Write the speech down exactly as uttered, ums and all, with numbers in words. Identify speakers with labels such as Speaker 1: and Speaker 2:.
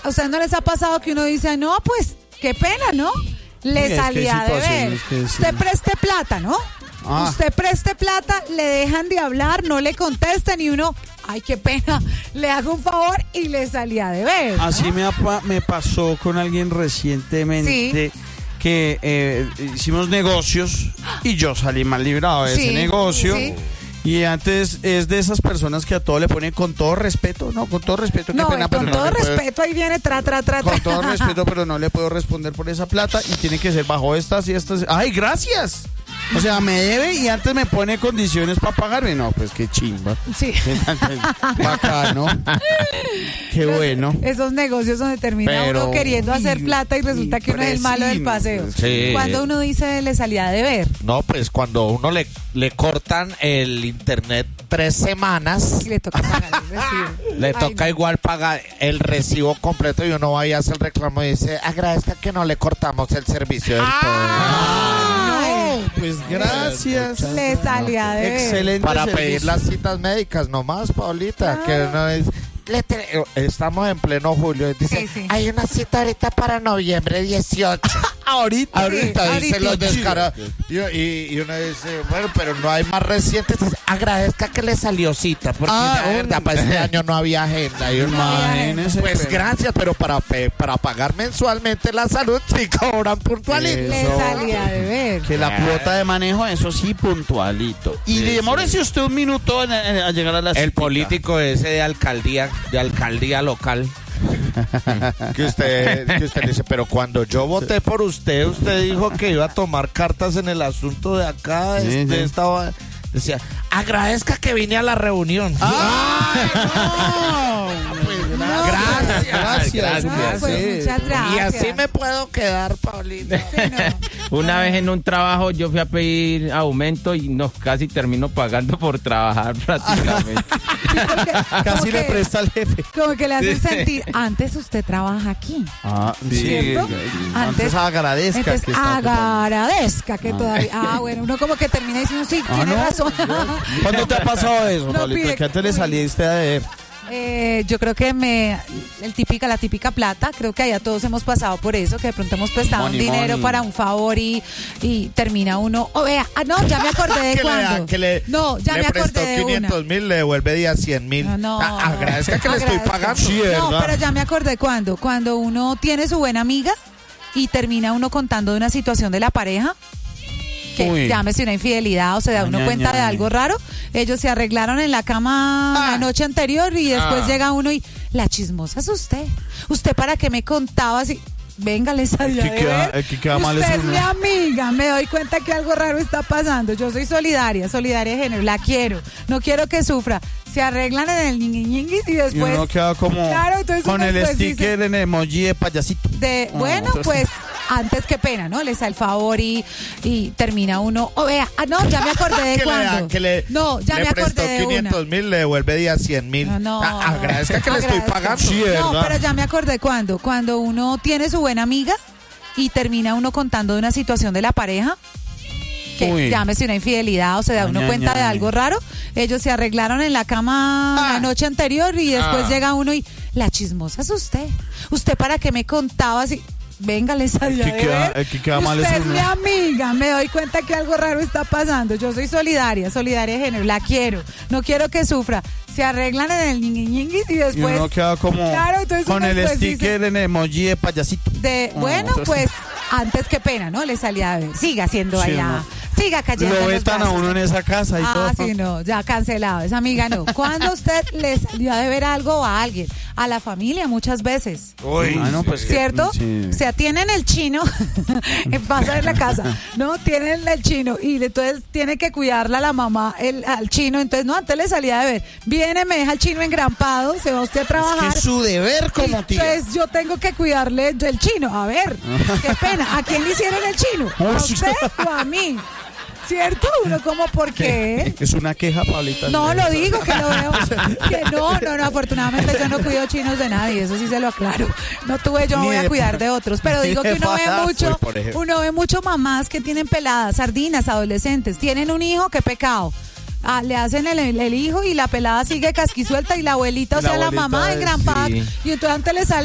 Speaker 1: ¿A ustedes no les ha pasado que uno dice, no, pues, qué pena, ¿no? Le
Speaker 2: Sí,
Speaker 1: salía
Speaker 2: es que
Speaker 1: de ver.
Speaker 2: que sí.
Speaker 1: Usted preste plata, ¿no?
Speaker 2: Ah.
Speaker 1: Usted preste plata, le dejan de hablar, no le contestan y uno, ay, qué pena, le hago un favor y le salía de ver, ¿no?
Speaker 2: Así me, apa- me pasó con alguien recientemente.
Speaker 1: Sí.
Speaker 2: Que eh, hicimos negocios y yo salí mal librado de
Speaker 1: Sí,
Speaker 2: ese negocio.
Speaker 1: sí.
Speaker 2: Y antes es de esas personas que a todo le ponen con todo respeto, no, con todo respeto, qué
Speaker 1: No,
Speaker 2: pena,
Speaker 1: y con
Speaker 2: pero
Speaker 1: todo
Speaker 2: no le puedo-
Speaker 1: respeto ahí viene tra, tra, tra, tra.
Speaker 2: con todo respeto, pero no le puedo responder por esa plata y tiene que ser bajo estas y estas. ¡Ay, gracias! O sea, me debe y antes me pone condiciones para pagarme. No, pues qué chimba.
Speaker 1: Sí.
Speaker 2: Bacano. Qué bueno.
Speaker 1: Esos negocios donde termina
Speaker 2: Pero,
Speaker 1: uno queriendo hacer
Speaker 2: uy,
Speaker 1: plata y resulta que uno es el malo del paseo.
Speaker 3: Sí.
Speaker 1: Cuando uno dice le salía de ver
Speaker 3: No, pues cuando uno le, le cortan el internet tres semanas,
Speaker 1: y le toca pagar el recibo.
Speaker 3: le
Speaker 1: Ay,
Speaker 3: toca
Speaker 1: no.
Speaker 3: igual pagar el recibo completo y uno va y hace el reclamo y dice, agradezca que no le cortamos el servicio del
Speaker 1: Ay,
Speaker 2: No, pues gracias.
Speaker 1: le salía de ver.
Speaker 2: Excelente.
Speaker 3: todo. Para
Speaker 2: servicio.
Speaker 3: pedir las citas médicas nomás, Paulita, que uno es... le te- estamos en pleno julio y dice,
Speaker 1: Sí, sí.
Speaker 3: hay una cita ahorita para noviembre dieciocho.
Speaker 2: Ahorita.
Speaker 3: Ahorita
Speaker 1: Sí,
Speaker 3: dice
Speaker 1: ahorita.
Speaker 3: los descarados. Y, y, y uno dice, bueno, pero no hay más recientes. Dice, agradezca que le salió cita, porque
Speaker 2: Ah,
Speaker 3: la verdad, para este año no había agenda. Y uno,
Speaker 2: Imagínese,
Speaker 3: pues
Speaker 2: pero-
Speaker 3: gracias, pero para, pe- para pagar mensualmente la salud sí cobran puntualito.
Speaker 2: Eh,
Speaker 1: Le
Speaker 2: Eso.
Speaker 1: salía de ver.
Speaker 2: Que la cuota de manejo, eso sí, puntualito. Y
Speaker 3: Sí,
Speaker 2: demórese usted un minuto en- en- a llegar a la
Speaker 3: El
Speaker 2: citica.
Speaker 3: político ese de alcaldía, de alcaldía local. que usted que usted dice, pero cuando yo voté por usted, usted dijo que iba a tomar cartas en el asunto de acá,
Speaker 2: Sí,
Speaker 3: este
Speaker 2: sí.
Speaker 3: estaba decía, agradezca que vine a la reunión.
Speaker 2: ¡Ay, no!
Speaker 1: No,
Speaker 3: Gracias,
Speaker 2: gracias.
Speaker 1: No,
Speaker 3: gracias.
Speaker 1: pues
Speaker 2: Sí.
Speaker 1: muchas gracias.
Speaker 3: Y así me puedo quedar, Paulina.
Speaker 1: Sí, no.
Speaker 4: Una vez en un trabajo yo fui a pedir aumento y no, casi termino pagando por trabajar prácticamente.
Speaker 1: Porque
Speaker 2: Casi
Speaker 1: como
Speaker 2: le
Speaker 1: que-
Speaker 2: presta al jefe.
Speaker 1: Como que le hacen sentir, antes usted trabaja aquí.
Speaker 2: Ah,
Speaker 1: ¿Cierto?
Speaker 2: Antes,
Speaker 1: Antes-
Speaker 2: agradezca
Speaker 1: Entonces
Speaker 2: que está ocupado.
Speaker 1: agradezca que todavía. Ah, bueno, uno como que termina diciendo, sí,
Speaker 2: Ah,
Speaker 1: tiene
Speaker 2: ¿no?
Speaker 1: razón.
Speaker 2: ¿Cuándo te ha pasado eso,
Speaker 1: No
Speaker 2: Pablito?
Speaker 1: pide-
Speaker 2: Que antes le saliste a ver.
Speaker 1: Eh, yo creo que me el típica la típica plata, creo que allá todos hemos pasado por eso, que de pronto hemos prestado
Speaker 2: Money,
Speaker 1: un dinero
Speaker 2: money.
Speaker 1: para un favor y, y termina uno, oh vea, ah no, ya me acordé de
Speaker 3: que le,
Speaker 1: cuándo.
Speaker 3: que le,
Speaker 1: no, ya
Speaker 3: le
Speaker 1: me acordé
Speaker 3: prestó
Speaker 1: de
Speaker 3: quinientos
Speaker 1: una.
Speaker 3: mil, le devuelve día cien mil.
Speaker 1: No, no.
Speaker 3: Ah, agradezca que le estoy
Speaker 1: Agradezca.
Speaker 3: pagando.
Speaker 2: Sí,
Speaker 1: No,
Speaker 2: ¿verdad?
Speaker 1: pero ya me acordé cuándo, cuando uno tiene su buena amiga y termina uno contando de una situación de la pareja. Que
Speaker 2: Uy.
Speaker 1: llámese una infidelidad o se da
Speaker 2: Ay,
Speaker 1: uno
Speaker 2: ay,
Speaker 1: cuenta
Speaker 2: ay.
Speaker 1: de algo raro. Ellos se arreglaron en la cama
Speaker 3: Ah.
Speaker 1: la noche anterior y después
Speaker 3: Ah.
Speaker 1: llega uno y la chismosa es usted. ¿Usted para qué me contaba así? Venga, les sabía
Speaker 2: que
Speaker 1: de
Speaker 2: queda-
Speaker 1: ver.
Speaker 2: el que queda mal es
Speaker 1: Usted es
Speaker 2: uno.
Speaker 1: mi amiga, me doy cuenta que algo raro está pasando. Yo soy solidaria, solidaria de género, la quiero. No quiero que sufra. Se arreglan en el ñingui ñingui y
Speaker 2: Y
Speaker 1: después
Speaker 2: uno queda como
Speaker 1: Claro, entonces
Speaker 2: con
Speaker 1: uno
Speaker 2: el
Speaker 1: después
Speaker 2: sticker
Speaker 1: dice-
Speaker 2: en emoji de payasito.
Speaker 1: de,
Speaker 2: Ah,
Speaker 1: bueno,
Speaker 2: entonces-
Speaker 1: pues antes qué pena, ¿no? Les da el favor y, y termina uno, oh vea, ah no, ya me acordé de
Speaker 3: que le,
Speaker 1: cuándo.
Speaker 3: da- que le,
Speaker 1: no, ya
Speaker 3: le
Speaker 1: me
Speaker 3: prestó
Speaker 1: acordé de una.
Speaker 3: quinientos mil, le devuelve día cien mil.
Speaker 1: No, no.
Speaker 3: Ah, agradezca que le estoy
Speaker 1: Agradezca.
Speaker 3: pagando.
Speaker 2: Sí,
Speaker 1: No,
Speaker 2: ¿verdad?
Speaker 1: pero ya me acordé cuándo. Cuando uno tiene su buena amiga y termina uno contando de una situación de la pareja. Que
Speaker 2: Uy.
Speaker 1: llámese una infidelidad o se da
Speaker 2: Ay,
Speaker 1: uno
Speaker 2: ay,
Speaker 1: cuenta
Speaker 2: ay.
Speaker 1: de algo raro. Ellos se arreglaron en la cama
Speaker 3: Ah.
Speaker 1: la noche anterior y después
Speaker 3: Ah.
Speaker 1: llega uno y la chismosa es usted. ¿Usted para qué me contaba así? Venga, les sabía
Speaker 2: que
Speaker 1: de
Speaker 2: queda-
Speaker 1: ver.
Speaker 2: el que queda mal es
Speaker 1: Usted es
Speaker 2: uno.
Speaker 1: mi amiga, me doy cuenta que algo raro está pasando. Yo soy solidaria, solidaria de género, la quiero. No quiero que sufra. Se arreglan en el ñingui ñingui y
Speaker 2: Y
Speaker 1: después
Speaker 2: uno queda como
Speaker 1: Claro, entonces
Speaker 2: con
Speaker 1: uno
Speaker 2: el
Speaker 1: después
Speaker 2: sticker en emoji de payasito.
Speaker 1: de,
Speaker 2: Ah,
Speaker 1: bueno,
Speaker 2: entonces-
Speaker 1: pues antes qué pena, ¿no? Le salía a ver. Siga siendo
Speaker 2: Sí,
Speaker 1: allá.
Speaker 2: no.
Speaker 1: Siga cayendo.
Speaker 2: Lo
Speaker 1: en los
Speaker 2: vetan a
Speaker 1: brazos.
Speaker 2: uno en esa casa y
Speaker 1: Ah,
Speaker 2: todo.
Speaker 1: sí, no, ya cancelado. Esa amiga no. ¿Cuándo usted le salió a deber algo a alguien? A la familia muchas veces.
Speaker 3: Uy,
Speaker 2: Ah, no, pues que-
Speaker 1: ¿Cierto?
Speaker 2: sí.
Speaker 1: O sea, tienen el chino, pasa en la casa, ¿no? Tienen el chino y entonces tiene que cuidarla la mamá el, al chino. Entonces, no, antes le salía de ver. Viene, me deja el chino engrampado, se va usted a
Speaker 2: Es
Speaker 1: trabajar.
Speaker 2: que es su deber como
Speaker 1: Y
Speaker 2: tía.
Speaker 1: Entonces yo tengo que cuidarle del chino. A ver, qué pena. ¿A quién le hicieron el chino? ¿A usted o a mí? ¿Cierto? Uno como, ¿por qué?
Speaker 2: Es una queja, Pablita.
Speaker 1: No, lo digo, que lo veo. Que no, no, no, afortunadamente yo no cuido chinos de nadie, eso sí se lo aclaro. No tuve, yo me
Speaker 2: Ni
Speaker 1: voy a
Speaker 2: de
Speaker 1: cuidar
Speaker 2: pa-
Speaker 1: de otros, pero
Speaker 2: ni
Speaker 1: digo que
Speaker 2: de
Speaker 1: uno ve
Speaker 2: payaso,
Speaker 1: mucho,
Speaker 3: por ejemplo.
Speaker 1: uno ve mucho mamás que tienen peladas, sardinas, adolescentes, tienen un hijo, qué pecado. Ah, le hacen el, el hijo y la pelada sigue casquisuelta y la abuelita, o
Speaker 2: La
Speaker 1: sea, la
Speaker 2: abuelita
Speaker 1: mamá
Speaker 2: es-
Speaker 1: engrampada.
Speaker 4: sí.
Speaker 1: Y entonces antes le sale